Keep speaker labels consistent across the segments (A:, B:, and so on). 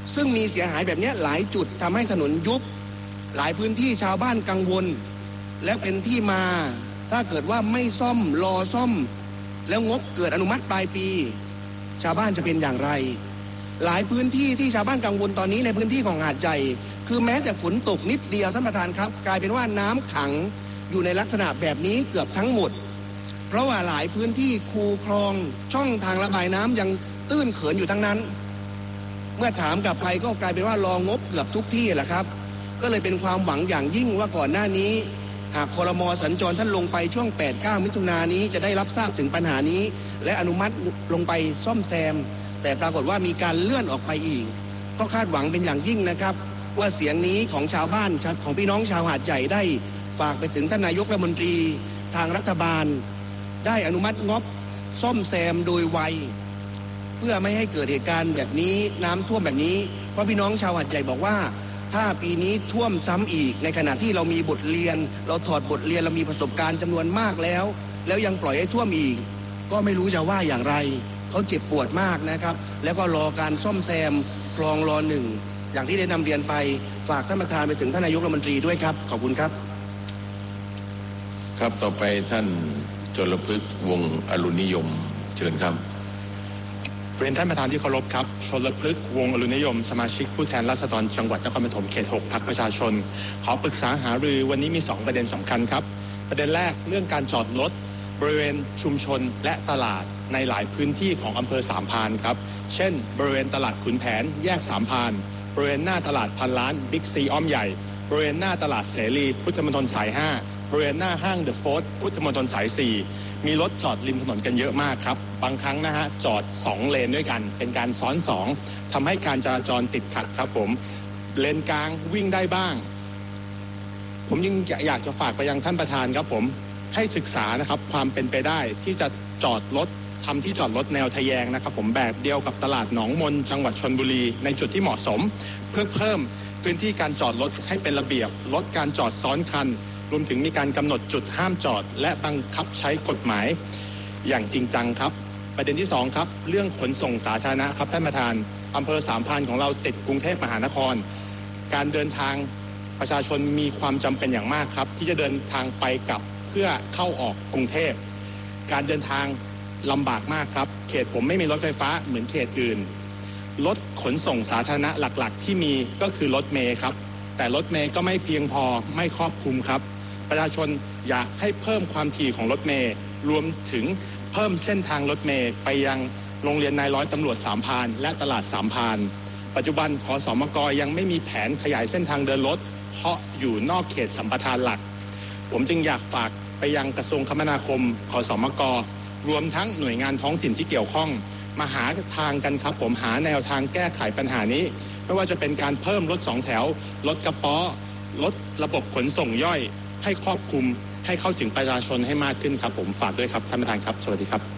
A: ซึ่งมีเสียหายแบบนี้หลายจุดทำให้ถนนยุบหลายพื้นที่ชาวบ้านกังวลและเป็นที่มาถ้าเกิดว่าไม่ซ่อมรอซ่อมแล้วงบเกิดอนุมัติปลายปีชาวบ้านจะเป็นอย่างไรหลายพื้นที่ที่ชาวบ้านกังวลตอนนี้ในพื้นที่ของหาดใหญ่คือแม้แต่ฝนตกนิดเดียวท่านประธานครับกลายเป็นว่าน้ำขังอยู่ในลักษณะแบบนี้เกือบทั้งหมดเพราะว่าหลายพื้นที่คูคลองช่องทางระบายน้ำยังตื้นเขินอยู่ทั้งนั้นเมื่อถามกลับไปก็กลายเป็นว่ารองบเกือบทุกที่แหละครับก็เลยเป็นความหวังอย่างยิ่งว่าก่อนหน้านี้หากครม.สัญจรท่านลงไปช่วง 8-9 มิถุนายนนี้จะได้รับทราบถึงปัญหานี้และอนุมัติลงไปซ่อมแซมแต่ปรากฏว่ามีการเลื่อนออกไปอีกก็คาดหวังเป็นอย่างยิ่งนะครับว่าเสียงนี้ของชาวบ้านของพี่น้องชาวหาดใหญ่ได้ฝากไปถึงท่านนายกรัฐมนตรีทางรัฐบาลได้อนุมัติงบซ่อมแซมโดยไวเพื่อไม่ให้เกิดเหตุการณ์แบบนี้น้ำท่วมแบบนี้เพราะพี่น้องชาวหาดใหญ่บอกว่าถ้าปีนี้ท่วมซ้ำอีกในขณะที่เรามีบทเรียนเราถอดบทเรียนเรามีประสบการณ์จำนวนมากแล้วยังปล่อยให้ท่วมอีกก็ไม่รู้จะว่าอย่างไรเขาเจ็บปวดมากนะครับแล้วก็รอการซ่อมแซมคลองรอ1อย่างที่ได้นำเรียนไปฝากท่านประธานไปถึงท่านนายกรัฐมนตรีด้วยครับขอบคุณครับ
B: ครับต่อไปท่านจรพฤกษ์วงศ์อรุณนิยมเชิญครับ
C: เรียนท่านประธานที่เคารพครับชลพฤกษ์วงศ์อรุณนิยมสมาชิกผู้แทนราษฎรจังหวัดนครปฐมเขต 6 พรรคประชาชนขอปรึกษาหารือวันนี้มี2ประเด็นสำคัญครับประเด็นแรกเรื่องการจอดรถบริเวณชุมชนและตลาดในหลายพื้นที่ของอำเภอสามพรานครับเช่นบริเวณตลาดขุนแผนแยกสามพรานบริเวณหน้าตลาดพันล้านบิ๊กซีอ้อมใหญ่บริเวณหน้าตลาดเสรีพุทธมณฑลสาย5บริเวณหน้าห้างเดอะโฟร์ธพุทธมณฑลสาย4มีรถจอดริมถนนกันเยอะมากครับบางครั้งนะฮะจอด2เลนด้วยกันเป็นการซ้อน2ทำให้การจราจรติดขัดครับผมเลนกลางวิ่งได้บ้างผมยังอยากจะฝากไปยังท่านประธานครับผมให้ศึกษานะครับความเป็นไปได้ที่จะจอดรถทำที่จอดรถแนวทะแยงนะครับผมแบบเดียวกับตลาดหนองมนจังหวัดชลบุรีในจุดที่เหมาะสมเพื่อเพิ่มพื้นที่การจอดรถให้เป็นระเบียบลดการจอดซ้อนคันรวมถึงมีการกำหนดจุดห้ามจอดและบังคับใช้กฎหมายอย่างจริงจังครับประเด็นที่2ครับเรื่องขนส่งสาธารณะครับท่านประธานอำเภอสามพรานของเราติดกรุงเทพมหานครการเดินทางประชาชนมีความจำเป็นอย่างมากครับที่จะเดินทางไปกลับเพื่อเข้าออกกรุงเทพการเดินทางลำบากมากครับเขตผมไม่มีรถไฟฟ้าเหมือนเขตอื่นรถขนส่งสาธารณะหลักๆที่มีก็คือรถเมล์ครับแต่รถเมล์ก็ไม่เพียงพอไม่ครอบคลุมครับประชาชนอยากให้เพิ่มความถี่ของรถเมล์รวมถึงเพิ่มเส้นทางรถเมล์ไปยังโรงเรียนนายร้อยตำรวจสามพรานและตลาดสามพรานปัจจุบันขสมก.ยังไม่มีแผนขยายเส้นทางเดินรถเพราะอยู่นอกเขตสัมปทานหลักผมจึงอยากฝากไปยังกระทรวงคมนาคมขสมก.รวมทั้งหน่วยงานท้องถิ่นที่เกี่ยวข้องมาหาทางกันครับผมหาแนวทางแก้ไขปัญหานี้ไม่ว่าจะเป็นการเพิ่มรถ2แถวรถกระป๋อรถระบบขนส่งย่อยให้ครอบคลุมให้เข้าถึงประชาชนให้มากขึ้นครับผมฝากด้วยครับท่านประธานครับสวัสดีครับ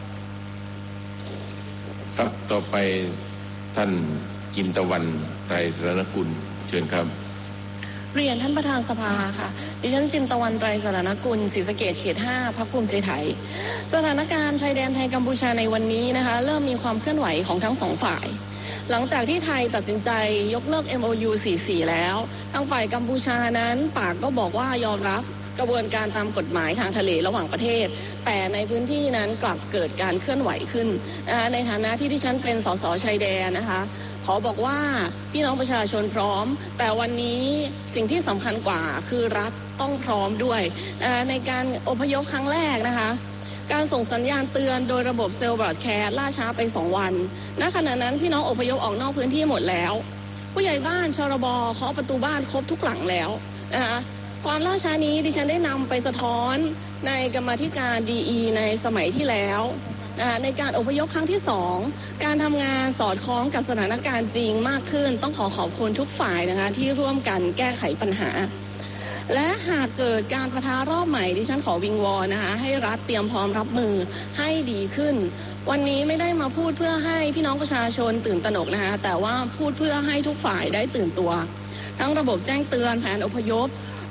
B: ครับต่อไปท่านจินตวันไตรสรณกุลเชิญครับ
D: เรียนท่านประธานสภาค่ะดิฉันจินตวันไตรสรณกุลศรีสะเกษเขต 5 พรรคภูมิใจไทยสถานการณ์ชายแดนไทยกัมพูชาในวันนี้นะคะเริ่มมีความเคลื่อนไหวของทั้งสองฝ่ายหลังจากที่ไทยตัดสินใจยกเลิก MOU 44 แล้วทางฝ่ายกัมพูชานั้นปากก็บอกว่ายอมรับกระบวนการตามกฎหมายทางทะเลระหว่างประเทศแต่ในพื้นที่นั้นกลับเกิดการเคลื่อนไหวขึ้นนะคะในฐานะที่ดิฉันเป็นสสชายแดนนะคะขอบอกว่าพี่น้องประชาชนพร้อมแต่วันนี้สิ่งที่สำคัญกว่าคือรัฐต้องพร้อมด้วยในการอพยพครั้งแรกนะคะการส่งสัญญาณเตือนโดยระบบเซลล์บรอดแคสต์ล่าช้าไป2วันณขณะนั้นพี่น้องอพยพออกนอกพื้นที่หมดแล้วผู้ใหญ่บ้านชรบเคาะประตูบ้านครบทุกหลังแล้วนะคะความล่าช้านี้ดิฉันได้นำไปสะท้อนในกรรมาธิการดีในสมัยที่แล้วในการอพยพครั้งที่2การทำงานสอดคล้องกับสถานการณ์จริงมากขึ้นต้องขอบคุณทุกฝ่ายนะคะที่ร่วมกันแก้ไขปัญหาและหากเกิดการปะทะรอบใหม่ดิฉันขอวิงวอนนะคะให้รัฐเตรียมพร้อมรับมือให้ดีขึ้นวันนี้ไม่ได้มาพูดเพื่อให้พี่น้องประชาชนตื่นตระหนกนะคะแต่ว่าพูดเพื่อให้ทุกฝ่ายได้ตื่นตัวทั้งระบบแจ้งเตือนแผนอพยพ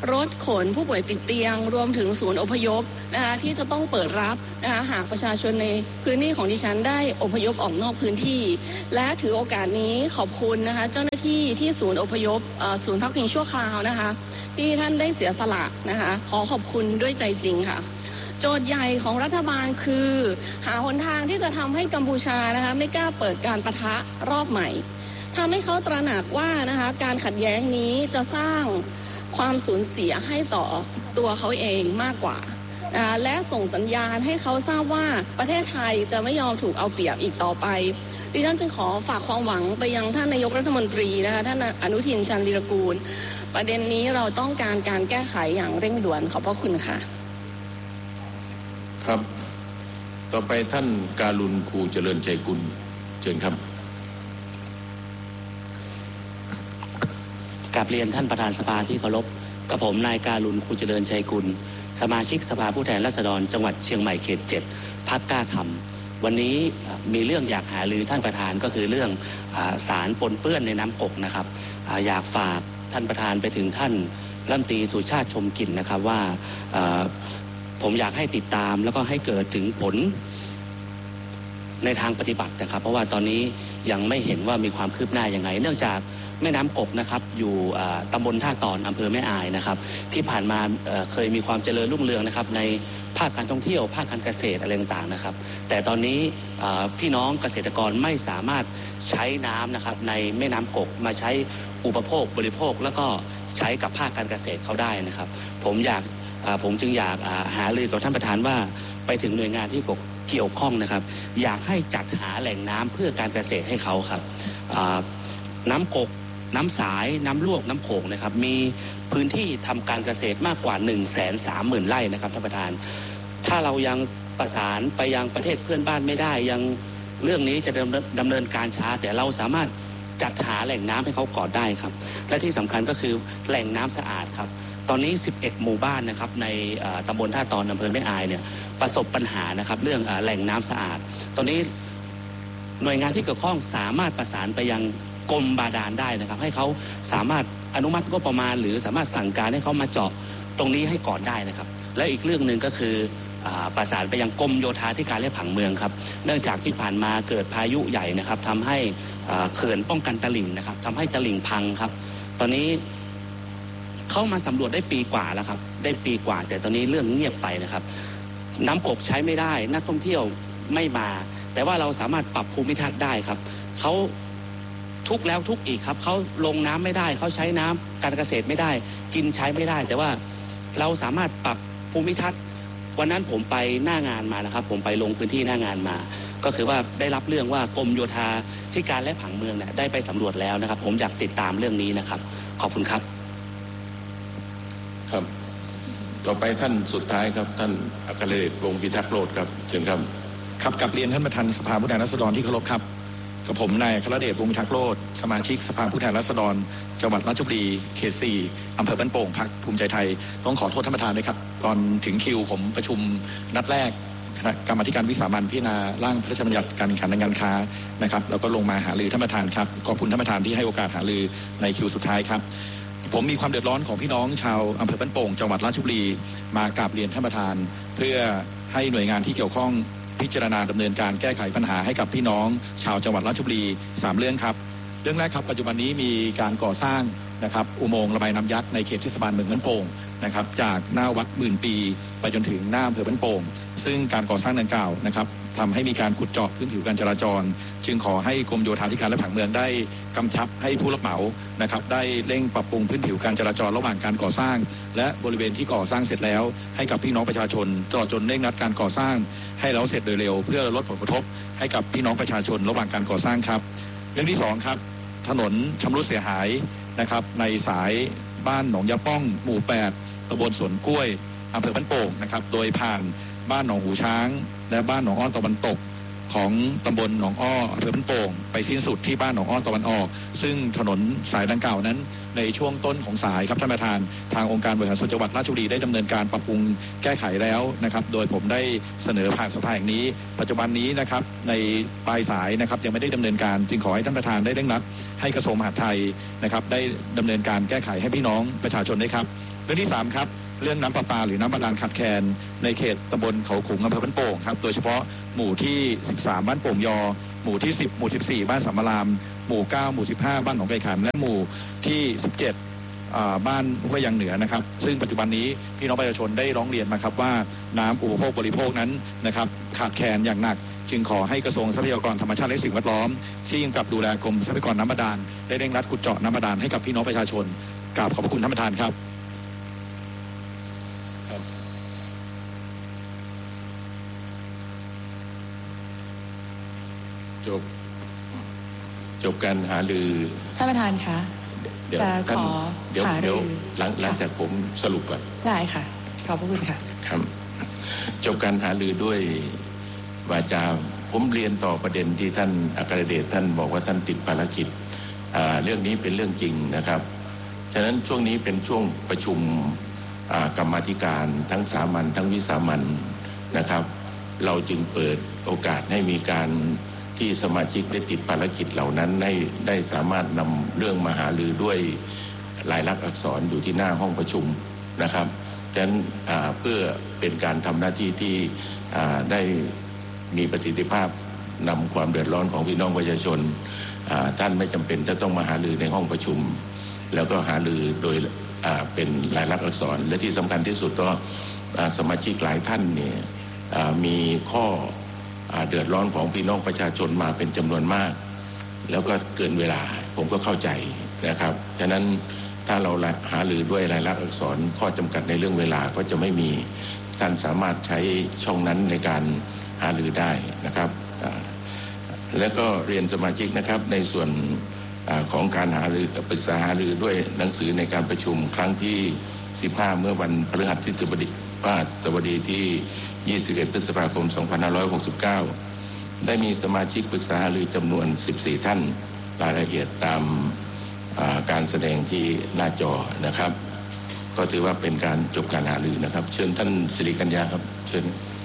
D: รถขนผู้ป่วยติดเตียงรวมถึงศูนย์อพยพนะคะที่จะต้องเปิดรับนะคะหากประชาชนในพื้นที่ของดิฉันได้อพยพออกนอกพื้นที่และถือโอกาสนี้ขอบคุณนะคะเจ้าหน้าที่ที่ศูนย์อพยพศูนย์พักพิงชั่วคราวนะคะที่ท่านได้เสียสละนะคะขอขอบคุณด้วยใจจริงค่ะโจทย์ใหญ่ของรัฐบาลคือหาหนทางที่จะทำให้กัมพูชานะคะไม่กล้าเปิดการปะทะรอบใหม่ทำให้เขาตระหนักว่านะคะการขัดแย้งนี้จะสร้างความสูญเสียให้ต่อตัวเขาเองมากกว่าและส่งสัญญาณให้เขาทราบว่าประเทศไทยจะไม่ยอมถูกเอาเปรียบอีกต่อไปดิฉันจึงขอฝากความหวังไปยังท่านนายกรัฐมนตรีนะคะท่านอนุทินชาญวีรกูลประเด็นนี้เราต้องการการแก้ไขอย่างเร่งด่วนขอบพระคุณค่ะ
B: ครับต่อไปท่านการุณครูเจริญใจกุลเชิญครับ
E: กราบเรียนท่านประธานสภาที่เคารพกับผมนายการุณครูเจริญชัยกุลสมาชิกสภาผู้แทนราษฎรจังหวัดเชียงใหม่เขต 7 พรรคกล้าทำวันนี้มีเรื่องอยากหารือท่านประธานก็คือเรื่องสารปนเปื้อนในน้ำกกนะครับอยากฝากท่านประธานไปถึงท่านรัฐมนตรีสุชาติชมกลิ่นนะครับว่าผมอยากให้ติดตามแล้วก็ให้เกิดถึงผลในทางปฏิบัตินะครับเพราะว่าตอนนี้ยังไม่เห็นว่ามีความคืบหน้ายังไงเนื่องจากแม่น้ำกกนะครับอยู่ตำบลท่าตอนอำเภอแม่อายนะครับที่ผ่านมาเคยมีความเจริญรุ่งเรืองนะครับในภาคการท่องเที่ยวภาคการเกษตรอะไรต่างๆนะครับแต่ตอนนี้พี่น้องเกษตรกรไม่สามารถใช้น้ำนะครับในแม่น้ำกกมาใช้อุปโภคบริโภคแล้วก็ใช้กับภาคการเกษตรเขาได้นะครับผมจึงอยากหารือกับท่านประธานว่าไปถึงหน่วยงานที่เกี่ยวข้องนะครับอยากให้จัดหาแหล่งน้ำเพื่อการเกษตรให้เขาครับน้ำกกน้ำสายน้ำลวกน้ำโขงนะครับมีพื้นที่ทำการเกษตรมากกว่า 130,000 ไร่นะครับท่านประธานถ้าเรายังประสานไปยังประเทศเพื่อนบ้านไม่ได้ยังเรื่องนี้จะดำเนินการช้าแต่เราสามารถจัดหาแหล่งน้ำให้เขาก่อนได้ครับและที่สำคัญก็คือแหล่งน้ำสะอาดครับตอนนี้11หมู่บ้านนะครับในตำบลท่าตอนอำเภอแม่อายเนี่ยประสบปัญหานะครับเรื่องแหล่งน้ำสะอาดตอนนี้หน่วยงานที่เกี่ยวข้องสามารถประสานไปยังกรมบาดาลได้นะครับให้เขาสามารถอนุมัติงบประมาณหรือสามารถสั่งการให้เขามาเจาะตรงนี้ให้ก่อนได้นะครับและอีกเรื่องหนึ่งก็คือประสานไปยังกรมโยธาธิการและผังเมืองครับเนื่องจากที่ผ่านมาเกิดพายุใหญ่นะครับทำให้เขื่อนป้องกันตลิ่งนะครับทำให้ตลิ่งพังครับตอนนี้เข้ามาสำรวจได้ปีกว่าแล้วครับได้ปีกว่าแต่ตอนนี้เรื่องเงียบไปนะครับน้ำกกใช้ไม่ได้นักท่องเที่ยวไม่มาแต่ว่าเราสามารถปรับภูมิทัศน์ได้ครับเขาทุกแล้วทุกอีกครับเขาลงน้ำไม่ได้เขาใช้น้ำการเกษตรไม่ได้กินใช้ไม่ได้แต่ว่าเราสามารถปรับภูมิทัศน์วันนั้นผมไปหน้างานมานะครับผมไปลงพื้นที่หน้างานมาก็คือว่าได้รับเรื่องว่ากรมโยธาธิการและผังเมืองเนี่ยได้ไปสำรวจแล้วนะครับผมอยากติดตามเรื่องนี้นะครับขอบคุณครับ
B: ครับต่อไปท่านสุดท้ายครับท่านอัครเดชวงศ์พิทักษ์โลดครับเชิญครับ
F: ครับกับเรียนท่านประธานสภาผู้แทนราษฎรที่เคารพครับกับผมนายอัครเดชวงศ์พิทักษ์โลดสมาชิกสภาผู้แทนราษฎรจังหวัดราชบุรีเขต 4อำเภอบ้านโป่งพรรคภูมิใจไทยต้องขอโทษท่านประธานด้วยครับตอนถึงคิวผมประชุมนัดแรกคณะกรรมาธิการวิสามัญพิจารณาร่างพระราชบัญญัติการแข่งขันทางการค้านะครับแล้วก็ลงมาหารือท่านประธานครับขอบคุณท่านประธานที่ให้โอกาสหารือในคิวสุดท้ายครับผมมีความเดือดร้อนของพี่น้องชาวอำเภอบ้านโป่งจังหวัดราชบุรีมากราบเรียนท่านประธานเพื่อให้หน่วยงานที่เกี่ยวข้องพิจารณาดำเนินการแก้ไขปัญหาให้กับพี่น้องชาวจังหวัดราชบุรี3เรื่องครับเรื่องแรกครับปัจจุบันนี้มีการก่อสร้างนะครับอุโมงค์ระบายน้ำยักษ์ในเขตเทศบาลเมืองบ้านโป่งนะครับจากหน้าวัดหมื่นปีไปจนถึงหน้าอำเภอบ้านโป่งซึ่งการก่อสร้างดังกล่าวนะครับทำให้มีการขุดเจาะพื้นผิวการจราจรจึงขอให้กรมโยธาธิการและผังเมืองได้กำชับให้ผู้รับเหมานะครับได้เร่งปรับปรุงพื้นผิวการจราจรระหว่างการก่อสร้างและบริเวณที่ก่อสร้างเสร็จแล้วให้กับพี่น้องประชาชนตลอดจนเร่งรัดการก่อสร้างให้แล้วเสร็จโดยเร็วเพื่อลดผลกระทบให้กับพี่น้องประชาชนระหว่างการก่อสร้างครับเรื่องที่2ครับถนนชำรุดเสียหายนะครับในสายบ้านหนองยาป้องหมู่8ตำบลสวนกล้วยอำเภอบ้านโป่งนะครับโดยผ่านบ้านหนองหูช้างและบ้านหนองอ้อตะวันตกของตำบลหนองอ้ออำเภอบ้านโป่งไปสิ้นสุดที่บ้านหนองอ้อตะวันออกซึ่งถนนสายดังกล่าวนั้นในช่วงต้นของสายครับท่านประธานทางองค์การบริหารส่วนจังหวัดราชบุรีได้ดำเนินการปรับปรุงแก้ไขแล้วนะครับโดยผมได้เสนอผ่านสภาแห่งนี้ปัจจุบันนี้นะครับในปลายสายนะครับยังไม่ได้ดำเนินการจึงขอให้ท่านประธานได้เร่งรัดให้กระทรวงมหาดไทยนะครับได้ดำเนินการแก้ไขให้พี่น้องประชาชนได้ครับเรื่องที่3ครับเรื่องน้ำประปาหรือน้ำบาดาลขาดแคลนในเขตตำบลเขาขุงอำเภอบ้านโป่งครับโดยเฉพาะหมู่ที่13บ้านโป่งยอหมู่ที่10หมู่14บ้านสามารามหมู่9หมู่15บ้านหนองไก่ขันและหมู่ที่17บ้านห้วยยางเหนือนะครับซึ่งปัจจุบันนี้พี่น้องประชาชนได้ร้องเรียนมาครับว่าน้ำอุปโภคบริโภคนั้นนะครับขาดแคลนอย่างหนักจึงขอให้กระทรวงทรัพยากรธรรมชาติและสิ่งแวดล้อมที่กำกับดูแลกรมทรัพยากรน้ำบาดาลได้เร่งรัดขุดเจาะน้ำบาดาลให้กับพี่น้องประชาชนกราบขอบพระคุณท่านประธานครับ
B: จบการหารือ
G: ท่านประธานคะจะขอหารือ
B: หลังจากผมสรุปก่อน
G: ได้ค่ะขอบพระคุณค่ะ
B: ครับจบการหารือด้วยวาจาผมเรียนต่อประเด็นที่ท่านอัครเดชท่านบอกว่าท่านติดภารกิจเรื่องนี้เป็นเรื่องจริงนะครับฉะนั้นช่วงนี้เป็นช่วงประชุมกรรมาธิการทั้งสามัญทั้งวิสามัญนะครับเราจึงเปิดโอกาสให้มีการที่สมาชิกได้ติดภารกิจเหล่านั้นได้สามารถนำเรื่องมาหารือด้วยลายลักษณ์อักษรอยู่ที่หน้าห้องประชุมนะครับฉะนั้นเพื่อเป็นการทำหน้าที่ที่ได้มีประสิทธิภาพนำความเดือดร้อนของพี่น้องประชาชนท่านไม่จำเป็นจะต้องมาหารือในห้องประชุมแล้วก็หารือโดยเป็นลายลักษณ์อักษรและที่สำคัญที่สุดก็สมาชิกหลายท่านเนี่ยมีข้อเดือดร้อนของพี่น้องประชาชนมาเป็นจำนวนมากแล้วก็เกินเวลาผมก็เข้าใจนะครับฉะนั้นถ้าเราหารือด้วยลายลักษณ์อักษรข้อจำกัดในเรื่องเวลาก็จะไม่มีท่านสามารถใช้ช่องนั้นในการหารือได้นะครับแล้วก็เรียนสมาชิกนะครับในส่วนของการหารือปรึกษาหารือด้วยหนังสือในการประชุมครั้งที่15เมื่อวันพฤหัสบดีที่21พฤษภาคม2569ได้มีสมาชิกปรึกษาหารือจำนวน14ท่านรายละเอียดตามการแสดงที่หน้าจอนะครับก็ถือว่าเป็นการจบการหารือนะครับเชิญท่านสิริกัญญาครับเชิญ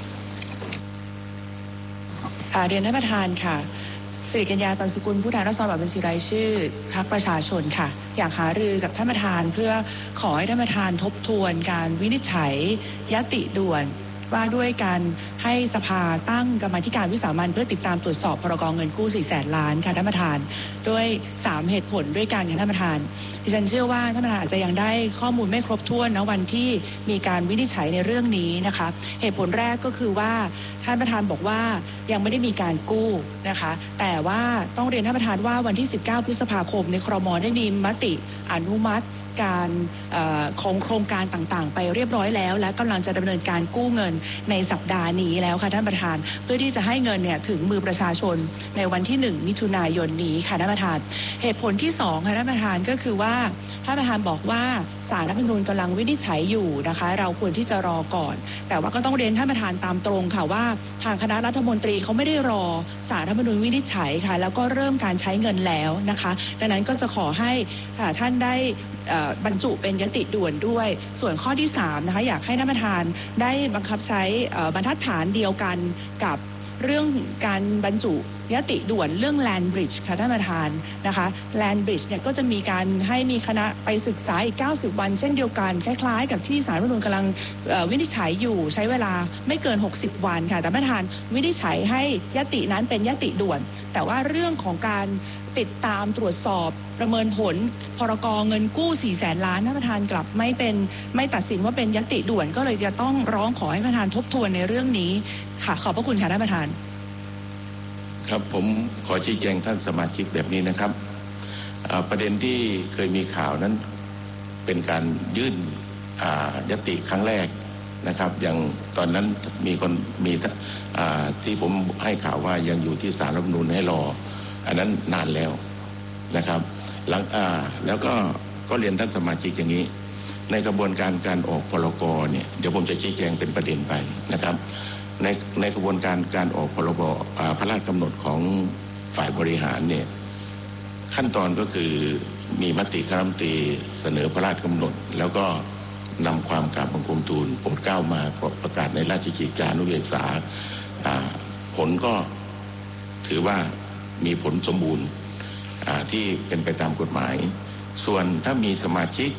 G: เรียนท่านประธานค่ะสิริกัญญา ตันสกุลผู้แทนราษฎรแบบบัญชีรายชื่อพรรคประชาชนค่ะอยากหารือกับท่านประธานเพื่อขอให้ท่านประธานทบทวนการวินิจฉัยยติด่วนว่าด้วยการให้สภาตั้งกรรมาธิการวิสามัญเพื่อติดตามตรวจสอบพรก.เงินกู้400,000 ล้านค่ะท่านประธานด้วย3เหตุผลด้วยกันค่ะท่านประธานดิฉันเชื่อว่าท่านประธานอาจจะยังได้ข้อมูลไม่ครบถ้วนณวันที่มีการวินิจฉัยในเรื่องนี้นะคะเหตุผลแรกก็คือว่าท่านประธานบอกว่ายังไม่ได้มีการกู้นะคะแต่ว่าต้องเรียนท่านประธานว่าวันที่19พฤษภาคมในครม.ได้มีมติอนุมัติการของโครงการต่างๆไปเรียบร้อยแล้วและกำลังจะดำเนินการกู้เงินในสัปดาห์นี้แล้วค่ะท่านประธานเพื่อที่จะให้เงินเนี่ยถึงมือประชาชนในวันที่1มิถุนายนนี้ค่ะท่านประธานเหตุผลที่2ค่ะท่านประธานก็คือว่าท่านประธานบอกว่าศาลรัฐธรรมนูญกำลังวินิจฉัยอยู่นะคะเราควรที่จะรอก่อนแต่ว่าก็ต้องเรียนท่านประธานตามตรงค่ะว่าทางคณะรัฐมนตรีเขาไม่ได้รอศาลรัฐธรรมนูญวินิจฉัยค่ะแล้วก็เริ่มการใช้เงินแล้วนะคะดังนั้นก็จะขอให้ท่านได้บรรจุเป็นยติด่วนด้วยส่วนข้อที่3นะคะอยากให้ท่านประธานได้บังคับใช้บรรทัดฐานเดียวกันกับเรื่องการบรรจุยติด่วนเรื่อง Land Bridge ค่ะท่านประธานนะคะ Land Bridge เนี่ยก็จะมีการให้มีคณะไปศึกษาอีก90วันเช่นเดียวกันคล้ายๆกับที่ศาลรัฐธรรมนูญกำลังวินิจฉัยอยู่ใช้เวลาไม่เกิน60วันค่ะแต่ท่านประธานวินิจฉัยให้ยตินั้นเป็นยติด่วนแต่ว่าเรื่องของการติดตามตรวจสอบประเมินผลพรก.เงินกู้400,000 ล้านท่านประธานกลับไม่ตัดสินว่าเป็นยติด่วนก็เลยจะต้องร้องขอให้ประธานทบทวนในเรื่องนี้ค่ะขอบพระคุณค่ะท่านประธาน
B: ครับผมขอชี้แจงท่านสมาชิกแบบนี้นะครับประเด็นที่เคยมีข่าวนั้นเป็นการยื่นยติครั้งแรกนะครับอย่างตอนนั้นมีที่ผมให้ข่าวว่ายังอยู่ที่ศาลรัฐธรรมนูญให้รออันนั้นนานแล้วนะครับแล้วก็เรียนท่านสมาชิกอย่างนี้ในกระบวนการออกพรก.เนี่ยเดี๋ยวผมจะชี้แจงเป็นประเด็นไปนะครับในกระบวนการออกพรบพระราชกำหนดของฝ่ายบริหารเนี่ยขั้นตอนก็คือมีมติคณะรัฐมนตรีเสนอพระราชกำหนดแล้วก็นำความกราบบังคมทูลโปรดเกล้ามาประกาศในราชกิจจานุเบกษาผลก็ถือว่ามีผลสมบูรณ์ที่เป็นไปตามกฎหมายส่วนถ้ามีสมาชิก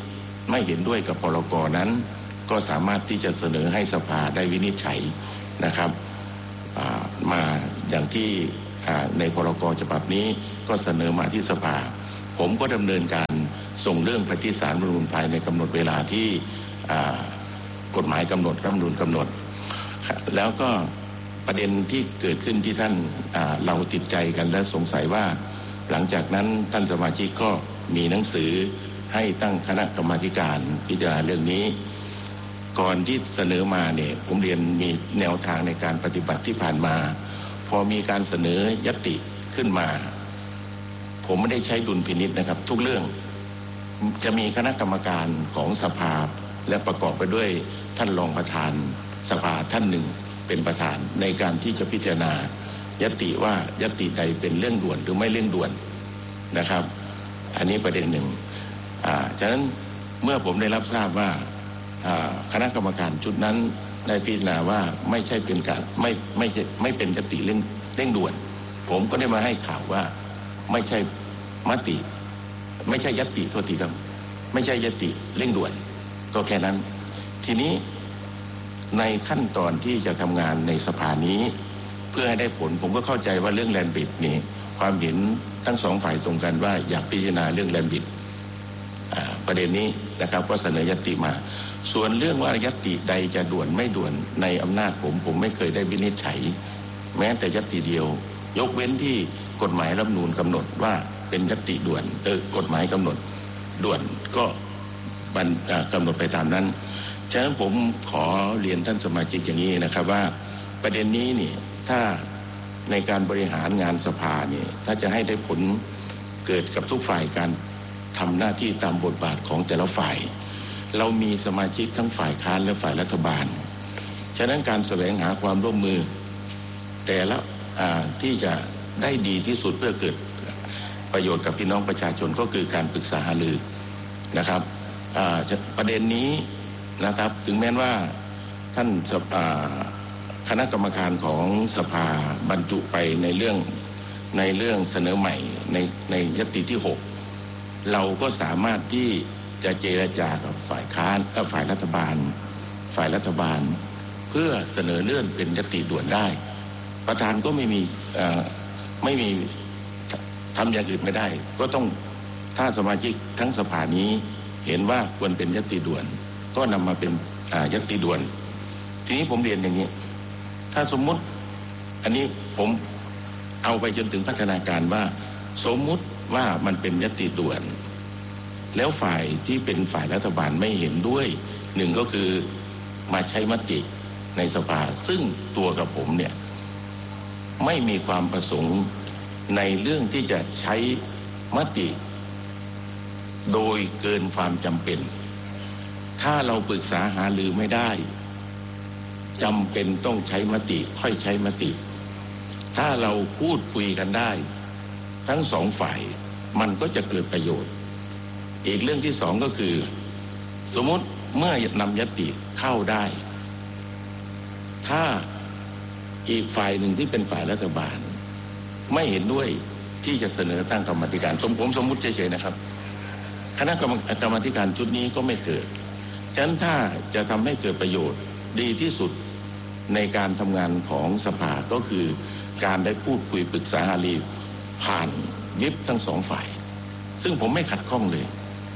B: ไม่เห็นด้วยกับพรก.นั้นก็สามารถที่จะเสนอให้สภาได้วินิจฉัยนะครับมาอย่างที่ในพรก.ฉบับนี้ก็เสนอมาที่สภาผมก็ดำเนินการส่งเรื่องไปที่ศาลรัฐธรรมนูญภายในกำหนดเวลาที่กฎหมายกำหนดรัฐธรรมนูญกำหนดแล้วก็ประเด็นที่เกิดขึ้นที่ท่านเราติดใจกันและสงสัยว่าหลังจากนั้นท่านสมาชิกก็มีหนังสือให้ตั้งคณะกรรมาการพิจารณาเรื่องนี้ก่อนที่เสนอมาเนี่ยผมเรียนมีแนวทางในการปฏิบัติที่ผ่านมาพอมีการเสนอญัตติขึ้นมาผมไม่ได้ใช้ดุลพินิจนะครับทุกเรื่องจะมีคณะกรรมการของสภาและประกอบไปด้วยท่านรองประธานสภาท่านหนึ่งเป็นประธานในการที่จะพิจารณาญัตติว่าญัตติใดเป็นเรื่องด่วนหรือไม่เรื่องด่วนนะครับอันนี้ประเด็นหนึ่งฉะนั้นเมื่อผมได้รับทราบว่าคณะกรรมการชุดนั้นได้พิจารณาว่าไม่ใช่เป็นการไม่เป็นญัตติเร่งด่วนผมก็ได้มาให้ข่าวว่าไม่ใช่มติไม่ใช่ญัตติโทษทีครับไม่ใช่ญัตติเร่งด่วนก็แค่นั้นทีนี้ในขั้นตอนที่จะทำงานในสภานี้เพื่อให้ได้ผลผมก็เข้าใจว่าเรื่องแลนด์บริดจ์นี่ความเห็นทั้งสองฝ่ายตรงกันว่าอยากพิจารณาเรื่องแลนด์บริดจ์ประเด็นนี้นะครับก็เสนอญัตติมาส่วนเรื่องว่าญัตติใดจะด่วนไม่ด่วนในอำนาจผมไม่เคยได้วินิจฉัยแม้แต่ญัตติเดียวยกเว้นที่กฎหมายรัฐธรรมนูญกำหนดว่าเป็นญัตติด่วนกฎหมายกำหนดด่วนก็กำหนดไปตามนั้นฉะนั้นผมขอเรียนท่านสมาชิกอย่างนี้นะครับว่าประเด็นนี้นี่ถ้าในการบริหารงานสภาเนี่ยถ้าจะให้ได้ผลเกิดกับทุกฝ่ายการทำหน้าที่ตามบทบาทของแต่ละฝ่ายเรามีสมาชิกทั้งฝ่ายค้านและฝ่ายรัฐบาลฉะนั้นการแสวงหาความร่วมมือแต่ละที่จะได้ดีที่สุดเพื่อเกิดประโยชน์กับพี่น้องประชาชนก็คือการปรึกษาหารือนะครับประเด็นนี้นะครับถึงแม้ว่าท่านคณะกรรมการของสภาบรรจุไปในเรื่องเสนอใหม่ในญัตติที่6เราก็สามารถที่จะเจรจากับฝ่ายค้านฝ่ายรัฐบาลเพื่อเสนอเลื่อนเป็นญัตติด่วนได้ประธานก็ไม่มีทำอย่างอื่นไม่ได้ก็ต้องถ้าสมาชิกทั้งสภานี้เห็นว่าควรเป็นญัตติด่วนก็นำมาเป็นญัตติด่วนทีนี้ผมเรียนอย่างนี้ถ้าสมมุติอันนี้ผมเอาไปจนถึงพัฒนาการว่าสมมุติว่ามันเป็นญัตติด่วนแล้วฝ่ายที่เป็นฝ่ายรัฐบาลไม่เห็นด้วยหนึ่งก็คือมาใช้มติในสภาซึ่งตัวกับผมเนี่ยไม่มีความประสงค์ในเรื่องที่จะใช้มติโดยเกินความจำเป็นถ้าเราปรึกษาหารือไม่ได้จำเป็นต้องใช้มติค่อยใช้มติถ้าเราพูดคุยกันได้ทั้งสองฝ่ายมันก็จะเกิดประโยชน์อีกเรื่องที่สองก็คือสมมติเมื่อนำญัตติเข้าได้ถ้าอีกฝ่ายหนึ่งที่เป็นฝ่ายรัฐบาลไม่เห็นด้วยที่จะเสนอตั้งกรรมาธิการผมสมมุติเฉยๆนะครับคณะกรรมาธิการชุดนี้ก็ไม่เกิดฉะนั้นถ้าจะทำให้เกิดประโยชน์ดีที่สุดในการทำงานของสภาก็คือการได้พูดคุยปรึกษาหารือผ่านวิปทั้งสองฝ่ายซึ่งผมไม่ขัดข้องเลย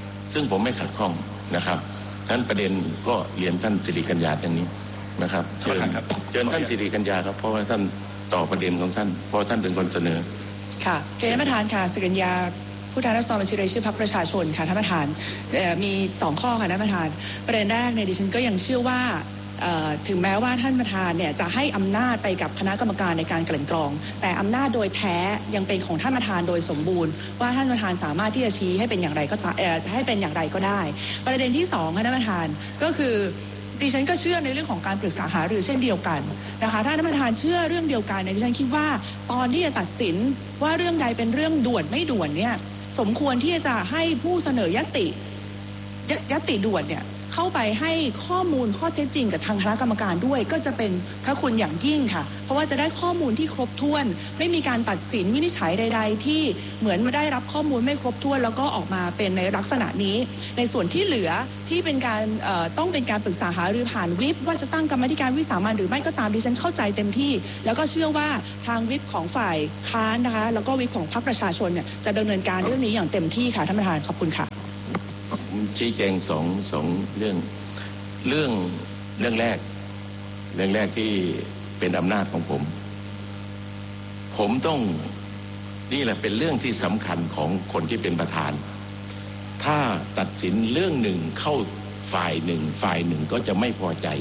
B: นะครับฉะนั้นประเด็นก็เรียนท่านสิริกัญญาอย่างนี้นะครับเชิญท่านสิริกัญญาครับเพราะว่าท่านต่อประเด็นของท่านเพราะท่านเป็นคนเสนอ
G: ค่ะเรียนท่านประธานค่ะสิริกัญญาผู้แทนราษฎรบัญชีรายชื่อพรรคประชาชนค่ะท่านประธานมี2ข้อค่ะท่านประธานประเด็นแรกเนี่ยดิฉันก็ยังเชื่อว่าถึงแม้ว่าท่านประธานเนี่ยจะให้อำนาจไปกับคณะกรรมการในการกลั่นกรองแต่อำนาจโดยแท้ยังเป็นของท่านประธานโดยสมบูรณ์ว่าท่านประธานสามารถที่จะชี้ให้เป็นอย่างไรก็ให้เป็นอย่างไรก็ได้ประเด็นที่2ค่ะท่านประธานก็คือดิฉันก็เชื่อในเรื่องของการปรึกษาหารือเช่นเดียวกันนะคะถ้าท่านประธานเชื่อเรื่องเดียวกันเนี่ยดิฉันคิดว่าตอนที่จะตัดสินว่าเรื่องใดเป็นเรื่องด่วนไม่ด่วนเนี่ยสมควรที่จะให้ผู้เสนอญัตติด่วนเนี่ยเข้าไปให้ข้อมูลข้อเท็จจริงกับทางคณะกรรมการด้วยก็จะเป็นพระคุณอย่างยิ่งค่ะเพราะว่าจะได้ข้อมูลที่ครบถ้วนไม่มีการตัดสินวินิจฉัยใดๆที่เหมือนมาได้รับข้อมูลไม่ครบถ้วนแล้วก็ออกมาเป็นในลักษณะนี้ในส่วนที่เหลือที่เป็นการต้องเป็นการปรึกษาหารือผ่านวิปว่าจะตั้งกรรมธิการวิสามัญหรือไม่ก็ตามดิฉันเข้าใจเต็มที่แล้วก็เชื่อว่าทางวิปของฝ่ายค้านนะคะแล้วก็วิปของพรรคประชาชนเนี่ยจะดำเนินการเรื่องนี้อย่างเต็มที่ค่ะท่านประธานขอบคุณค่ะ
B: ชี้แจงสองเรื่องแรกที่เป็นอำนาจของผมต้องนี่แหละเป็นเรื่องที่สำคัญของคนที่เป็นประธานถ้าตัดสินเรื่องหนึ่งเข้าฝ่ายหนึ่งก็จะไม่พอใจ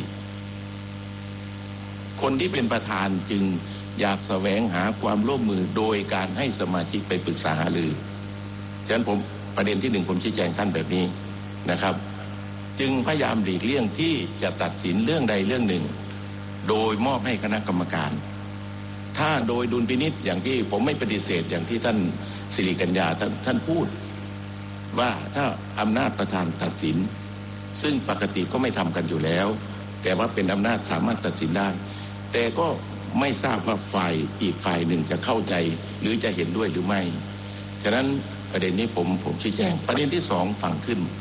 B: คนที่เป็นประธานจึงอยากแสวงหาความร่วมมือโดยการให้สมาชิกไปปรึกษาหารือฉะนั้นประเด็นที่หนึ่งผมชี้แจงท่านแบบนี้นะครับจึงพยายามหลีกเลี่ยงที่จะตัดสินเรื่องใดเรื่องหนึ่งโดยมอบให้คณะกรรมการถ้าโดยดุลพินิจอย่างที่ผมไม่ปฏิเสธอย่างที่ท่านสิริกัญญาท่านพูดว่าถ้าอำนาจประธานตัดสินซึ่งปกติก็ไม่ทำกันอยู่แล้วแต่ว่าเป็นอำนาจสามารถตัดสินได้แต่ก็ไม่ทราบว่าอีกฝ่ายหนึ่งจะเข้าใจหรือจะเห็นด้วยหรือไม่ฉะนั้นประเด็นนี้ผมชี้แจงประเด็นที่สองฟังขึ้น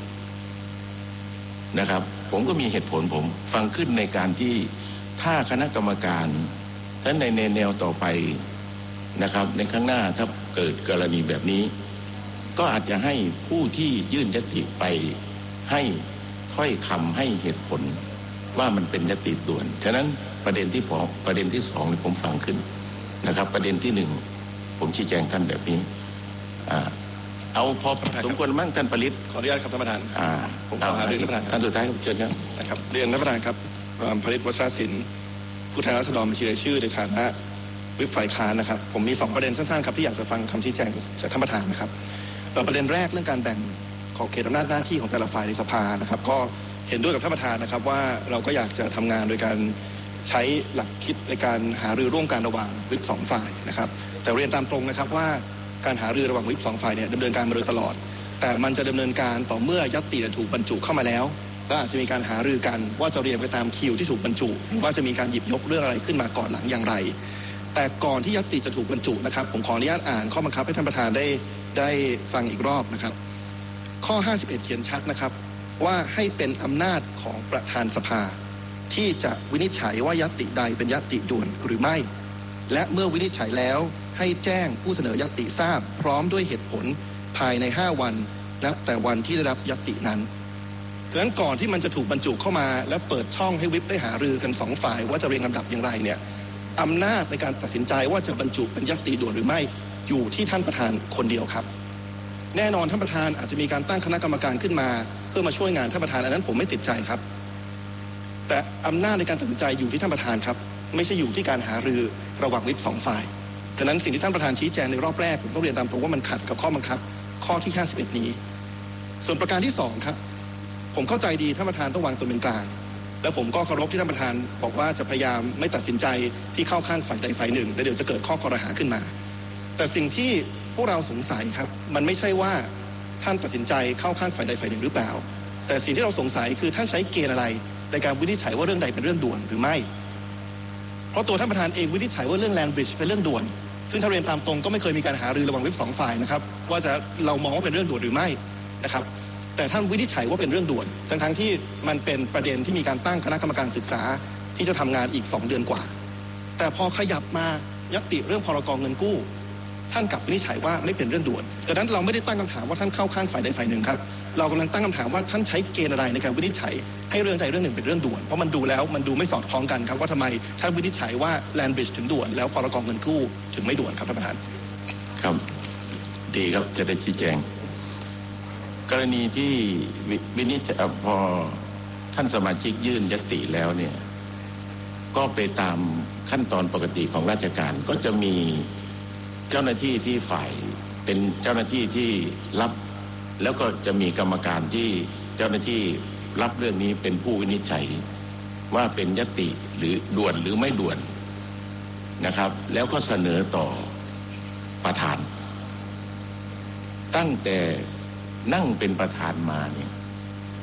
B: นะครับผมก็มีเหตุผลผมฟังขึ้นในการที่ถ้าคณะกรรมการท่านในแนวต่อไปนะครับในข้างหน้าถ้าเกิดกรณีแบบนี้ก็อาจจะให้ผู้ที่ยื่นญัตติไปให้ถ้อยคำให้เหตุผลว่ามันเป็นญัตติด่วนฉะนั้นประเด็นที่สองผมฟังขึ้นนะครับประเด็นที่หนึ่งผมชี้แจงท่านแบบนี้เอาพอสมควรมั่งท่านปริศ
H: ขออนุญาตครับท่านประธานผมขอหารือท่าน
B: สุดท้ายเชิญครับ
H: นะครับเรียนท่านประธานครับปริศวัชรศิลป์ผู้แทนราษฎรบัญชีรายชื่อในฐานะวิปฝ่ายค้านนะครับผมมี2ประเด็นสั้นๆครับที่อยากจะฟังคำชี้แจงจากท่านประธานนะครับประเด็นแรกเรื่องการแบ่งขอบเขตอำนาจหน้าที่ของแต่ละฝ่ายในสภานะครับก็เห็นด้วยกับท่านประธานนะครับว่าเราก็อยากจะทำงานโดยการใช้หลักคิดในการหารือร่วมกันระหว่างวิป2ฝ่ายนะครับแต่เรียนตามตรงนะครับว่าการหารือระหว่างวิป2ฝ่ายเนี่ยดำเนินการมาโดยตลอดแต่มันจะดำเนินการต่อเมื่อญัตติถูกบรรจุเข้ามาแล้วก็อาจจะมีการหารือกันว่าจะเรียงไปตามคิวที่ถูกบรรจุหรือว่าจะมีการหยิบยกเรื่องอะไรขึ้นมาก่อนหลังอย่างไรแต่ก่อนที่ญัตติจะถูกบรรจุนะครับผมขออนุญาตอ่านข้อบังคับให้ท่านประธานได้ฟังอีกรอบนะครับข้อ51เขียนชัดนะครับว่าให้เป็นอำนาจของประธานสภาที่จะวินิจฉัยว่าญัตติใดเป็นญัตติด่วนหรือไม่และเมื่อวินิจฉัยแล้วให้แจ้งผู้เสนอญัตติทราบพร้อมด้วยเหตุผลภายใน5วันนับแต่วันที่ได้รับญัตตินั้นดังนั้นก่อนที่มันจะถูกบรรจุเข้ามาและเปิดช่องให้วิปได้หารือกัน2ฝ่ายว่าจะเรียงลำดับอย่างไรเนี่ยอำนาจในการตัดสินใจว่าจะบรรจุเป็นญัตติด่วนหรือไม่อยู่ที่ท่านประธานคนเดียวครับแน่นอนท่านประธานอาจจะมีการตั้งคณะกรรมการขึ้นมาเพื่อมาช่วยงานท่านประธานอันนั้นผมไม่ติดใจครับแต่อำนาจในการตัดสินใจอยู่ที่ท่านประธานครับไม่ใช่อยู่ที่การหารือระหว่างวิป2ฝ่ายดังนั้นสิ่งที่ท่านประธานชี้แจงในรอบแรกผมต้องเรียนตามตรงว่ามันขัดกับข้อบังคับข้อที่51นี้ส่วนประการที่2ครับผมเข้าใจดีท่านประธานต้องวางตัวเป็นกลางและผมก็เคารพที่ท่านประธานบอกว่าจะพยายามไม่ตัดสินใจที่เข้าข้างฝ่ายใดฝ่ายหนึ่งและเดี๋ยวจะเกิดข้อคอรหาขึ้นมาแต่สิ่งที่พวกเราสงสัยครับมันไม่ใช่ว่าท่านตัดสินใจเข้าข้างฝ่ายใดฝ่ายหนึ่งหรือเปล่าแต่สิ่งที่เราสงสัยคือท่านใช้เกณฑ์อะไรในการวินิจฉัยว่าเรื่องใดเป็นเรื่องด่วนหรือไม่เพราะตัวท่านประธานเองวินิจฉัยว่าเรื่องแลนด์บริดจ์เป็นเรื่องด่วนซึ่งถ้าเรียนตามตรงก็ไม่เคยมีการหารือระหว่างวิป2ฝ่ายนะครับว่าจะเรามองว่าเป็นเรื่องด่วนหรือไม่นะครับแต่ท่านวินิจฉัยว่าเป็นเรื่องด่วนทั้งที่มันเป็นประเด็นที่มีการตั้งคณะกรรมการศึกษาที่จะทำงานอีก2เดือนกว่าแต่พอขยับมาญัตติเรื่องพรก.เงินกู้ท่านกลับวินิจฉัยว่าไม่เป็นเรื่องด่วนดังนั้นเราไม่ได้ตั้งคำถามว่าท่านเข้าข้างฝ่ายใดฝ่ายหนึ่งครับเรากำลังตั้งคำถามว่าท่านใช้เกณฑ์อะไรในการวินิจฉัยให้เรื่องใดเรื่องหนึ่งเป็นเรื่องด่วนเพราะมันดูแล้วมันดูไม่สอดคล้องกันครับว่าทำไมท่านวินิจฉัยว่าแลนด์บริดจ์ถึงด่วนแล้วพรก.เงินกู้ถึงไม่ด่วนครับท่านประธาน
B: ครับดีครับจะได้ชี้แจงกรณีที่วินิจฉัยพอท่านสมาชิกยื่นญัตติแล้วเนี่ยก็ไปตามขั้นตอนปกติของราชการก็จะมีเจ้าหน้าที่ที่ฝ่ายเป็นเจ้าหน้าที่ที่รับแล้วก็จะมีกรรมการที่เจ้าหน้าที่รับเรื่องนี้เป็นผู้วินิจฉัยว่าเป็นญัตติหรือด่วนหรือไม่ด่วนนะครับแล้วก็เสนอต่อประธานตั้งแต่นั่งเป็นประธานมาเนี่ยผ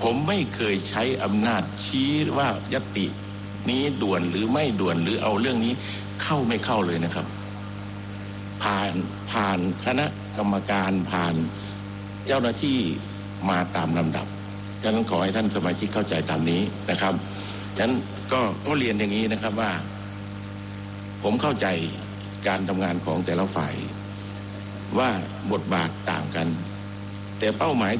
B: ผมไม่เคยใช้อำนาจชี้ว่าญัตตินี้ด่วนหรือไม่ด่วนหรือเอาเรื่องนี้เข้าไม่เข้าเลยนะครับผ่านคณะกรรมการผ่านเจ้าหน้าที่มาตามลำดับดังนั้นขอให้ท่านสมาชิกเข้าใจตามนี้นะครับดังนั้นก็เรียนอย่างนี้นะครับว่าผมเข้าใจการทำงานของแต่ละฝ่ายว่าบทบาทต่างกันแต่เป้าหมาย